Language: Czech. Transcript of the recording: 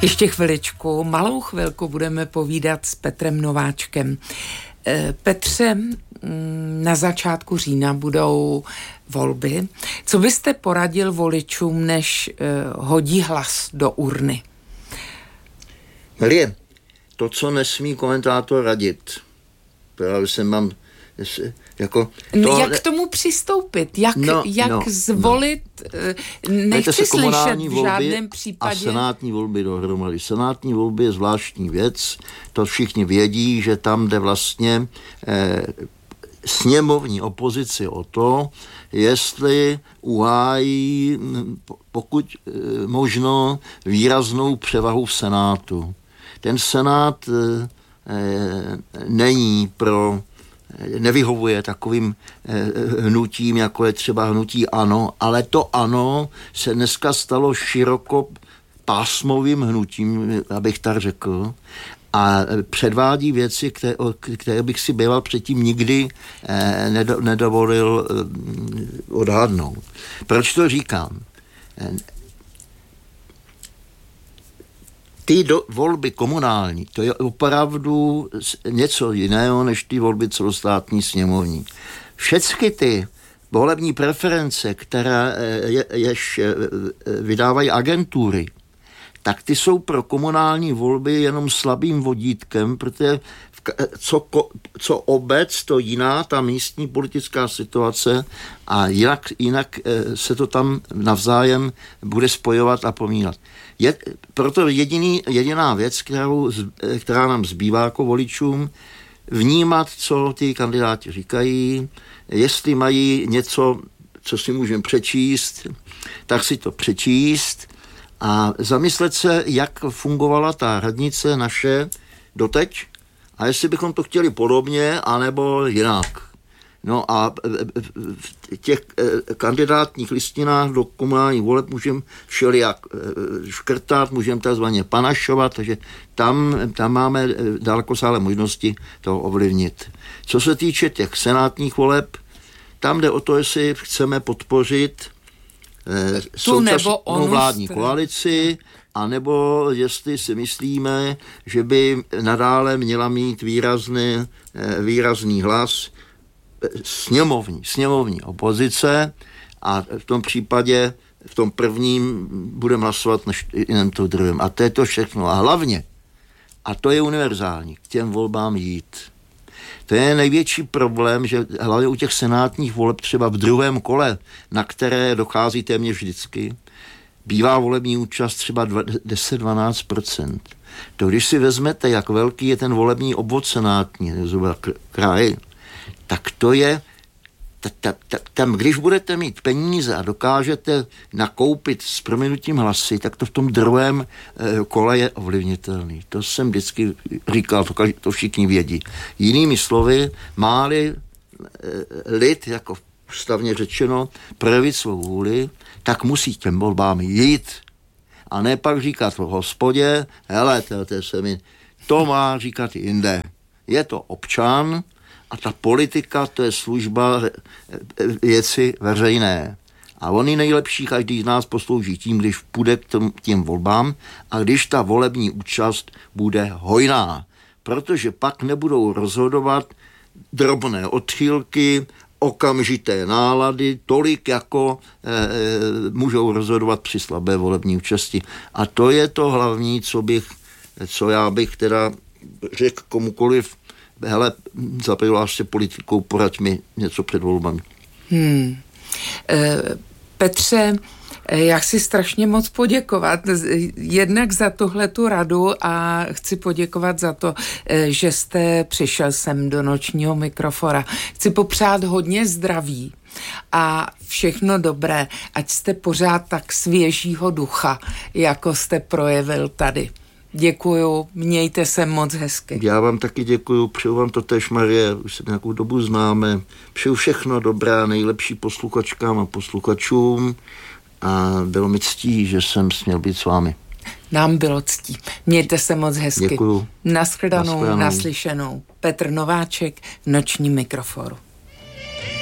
Ještě chviličku, malou chvilku budeme povídat s Petrem Nováčkem. Petře, na začátku října budou volby. Co byste poradil voličům, než hodí hlas do urny? Marie, to, co nesmí komentátor radit, právě jsem mám jako... To, jak k tomu přistoupit? Jak zvolit? Nechci slyšet v žádném případě. A senátní volby dohromady. Senátní volby je zvláštní věc. To všichni vědí, že tam jde vlastně sněmovní opozici o to, jestli uhájí pokud možno výraznou převahu v Senátu. Ten Senát nevyhovuje takovým hnutím, jako je třeba hnutí ANO, ale to ANO se dneska stalo širokopásmovým hnutím, abych tak řekl, a předvádí věci, které bych si býval předtím nikdy nedovolil odhadnout. Proč to říkám? Ty volby komunální, to je opravdu něco jiného, než ty volby celostátní sněmovní. Všechny ty volební preference, které jež vydávají agentury, tak ty jsou pro komunální volby jenom slabým vodítkem, protože co obec, to jiná ta místní politická situace a jinak se to tam navzájem bude spojovat a pomínat. Je proto jediná věc, která nám zbývá jako voličům, vnímat, co ty kandidáti říkají, jestli mají něco, co si můžeme přečíst, tak si to přečíst a zamyslet se, jak fungovala ta radnice naše doteď a jestli bychom to chtěli podobně, anebo jinak. No a v těch kandidátních listinách do komunálních voleb můžeme všelijak škrtat, můžeme takzvaně panašovat, takže tam máme dalekosáhlé možnosti to ovlivnit. Co se týče těch senátních voleb, tam jde o to, jestli chceme podpořit současnou vládní koalici, anebo jestli si myslíme, že by nadále měla mít výrazný hlas sněmovní opozice a v tom případě, v tom prvním budeme hlasovat než jiném to druhém. A to je to všechno. A hlavně, a to je univerzální, k těm volbám jít. To je největší problém, že hlavně u těch senátních voleb třeba v druhém kole, na které dochází téměř vždycky, bývá volební účast třeba 10-12%. To když si vezmete, jak velký je ten volební obvod senátní, zhruba kraj, tak to je, tam, když budete mít peníze a dokážete nakoupit s prominutím hlasy, tak to v tom druhém kole je ovlivnitelný. To jsem vždycky říkal, to všichni vědí. Jinými slovy, má-li lid, jako ústavně řečeno, projevit svou vůli, tak musí těm volbám jít. A ne pak říkat v hospodě, hele, to má říkat jinde. Je to občan, a ta politika, to je služba věci veřejné. A oni nejlepší, každý z nás poslouží tím, když půjde k těm volbám a když ta volební účast bude hojná. Protože pak nebudou rozhodovat drobné odchýlky, okamžité nálady, tolik jako můžou rozhodovat při slabé volební účasti. A to je to hlavní, co já bych teda řekl komukoliv, hele, zabýváš se politikou, poraď mi něco před volbami. Petře, já chci strašně moc poděkovat jednak za tuhletu radu a chci poděkovat za to, že jste přišel sem do nočního mikrofona. Chci popřát hodně zdraví a všechno dobré, ať jste pořád tak svěžího ducha, jako jste projevil tady. Děkuju, mějte se moc hezky. Já vám taky děkuju, přeju vám to též, Marie, už se nějakou dobu známe. Přeju všechno dobré, nejlepší posluchačkám a posluchačům a bylo mi ctí, že jsem směl být s vámi. Nám bylo ctí. Mějte se moc hezky. Děkuju. Nashledanou, naslyšenou. Petr Nováček v nočním mikrofonu.